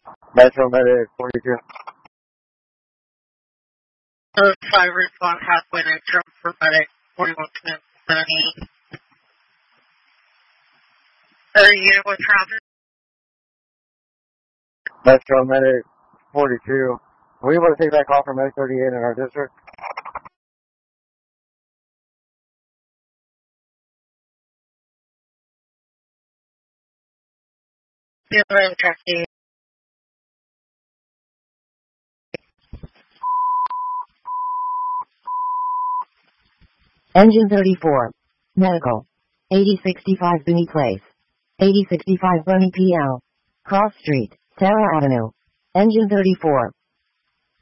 Metro Medic 42. 5 respond halfway to jump for medic 4170. Are you with traffic? Metro Medic 42. Were you able to take that call from Medic 38 in our district? Yeah, I'm tracking. Engine 34. Medical. 8065 Bunny Place. 8065 Bunny PL. Cross Street, Tower Avenue. Engine 34.